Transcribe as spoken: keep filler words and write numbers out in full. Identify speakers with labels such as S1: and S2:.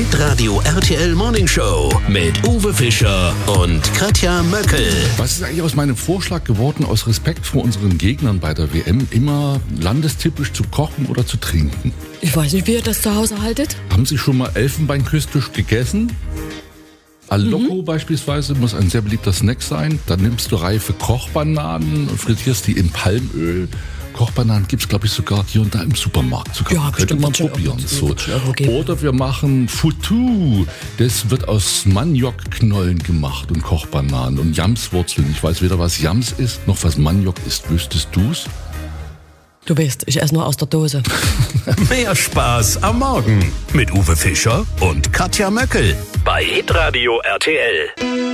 S1: Hitradio R T L Morning Show mit Uwe Fischer und Katja Möckel.
S2: Was ist eigentlich aus meinem Vorschlag geworden, aus Respekt vor unseren Gegnern bei der W M, immer landestypisch zu kochen oder zu trinken?
S3: Ich weiß nicht, wie ihr das zu Hause haltet.
S2: Haben Sie schon mal Elfenbeinküsstisch gegessen? Al Loco mhm. beispielsweise muss ein sehr beliebter Snack sein. Dann nimmst du reife Kochbananen und frittierst die in Palmöl. Kochbananen gibt es, glaube ich, sogar hier und da im Supermarkt. Sogar.
S3: Ja,
S2: könnte man probieren. So. Oder wir machen Foutou. Das wird aus Maniokknollen gemacht und Kochbananen und Jamswurzeln. Ich weiß weder, was Jams ist, noch was Maniok ist. Wüsstest du's?
S3: Du weißt, ich esse nur aus der Dose.
S1: Mehr Spaß am Morgen mit Uwe Fischer und Katja Möckel bei Hitradio R T L.